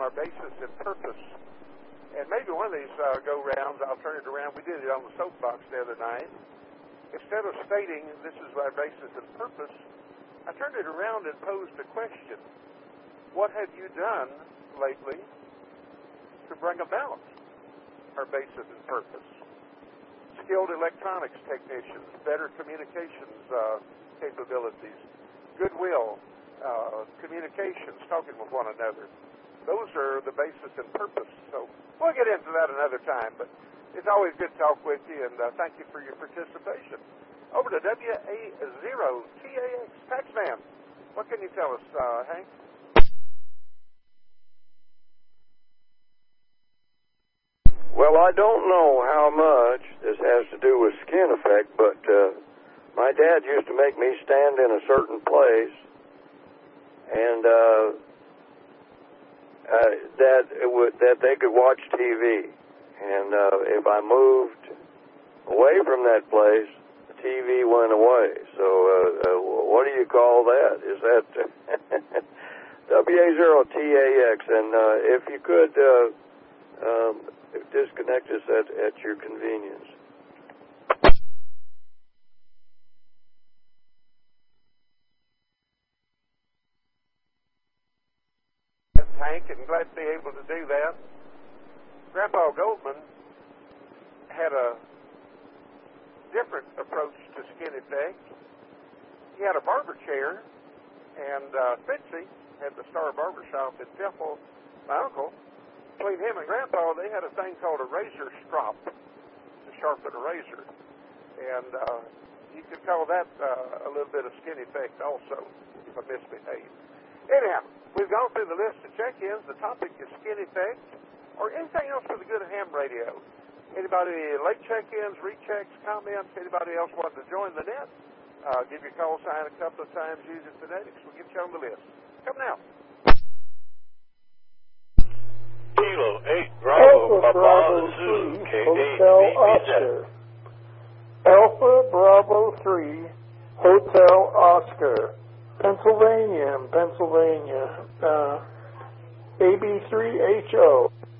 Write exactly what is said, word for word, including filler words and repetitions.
on our basis and purpose. And maybe one of these uh, go-rounds, I'll turn it around. We did it on the soapbox the other night. Instead of stating this is our basis and purpose, I turned it around and posed a question. What have you done lately to bring about our basis and purpose? Skilled electronics technicians, better communications uh, capabilities, goodwill, uh, communications, talking with one another. Those are the basis and purpose. So we'll get into that another time, but it's always good to talk with you, and uh, thank you for your participation. Over to W A zero T A X, Taxman. What can you tell us, uh, Hank? Well, I don't know how much this has to do with skin effect, but uh, my dad used to make me stand in a certain place, and uh, uh, that it would, that they could watch T V. And uh, if I moved away from that place, the T V went away. So uh, uh, what do you call that? Is that W A zero T A X? And uh, if you could uh, um, disconnect us at, at your convenience. Hank, and glad to be able to do that. Grandpa Goldman had a different approach to skin effect. He had a barber chair, and uh, Fitzy had the Star Barber Shop in Temple. My uncle, between him and Grandpa, they had a thing called a razor strop to sharpen a razor. And uh, you could call that uh, a little bit of skin effect also, if I misbehave. Anyhow, we've gone through the list of check-ins. The topic is skin effect, or anything else for the good of ham radio. Anybody late check-ins, rechecks, comments, anybody else wanting to join the net, uh, give your call sign a couple of times using phonetics. We'll get you on the list. Come now. Kilo eight Bravo Alpha Bravo three Hotel Oscar. Alpha Bravo three Hotel Oscar. Pennsylvania, Pennsylvania. Uh, A B three H O.